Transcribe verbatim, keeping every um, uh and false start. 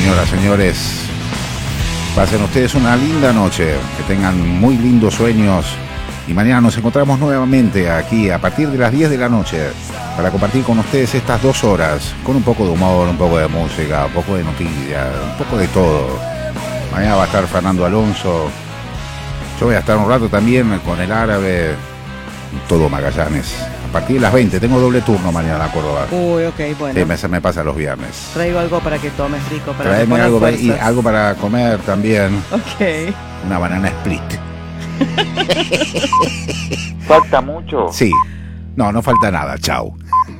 señoras, señores. Pasen ustedes una linda noche, que tengan muy lindos sueños y mañana nos encontramos nuevamente aquí a partir de las diez de la noche para compartir con ustedes estas dos horas con un poco de humor, un poco de música, un poco de noticias, un poco de todo. Mañana va a estar Fernando Alonso, yo voy a estar un rato también con el árabe, todo Magallanes. A partir de las veinte, tengo doble turno mañana en Córdoba. Uy, ok, bueno. Sí, me, se me pasa los viernes. Traigo algo para que tomes rico, para Traeme que algo, pongas y algo para comer también. Ok. Una banana split. ¿Falta mucho? Sí. No, no falta nada. Chau.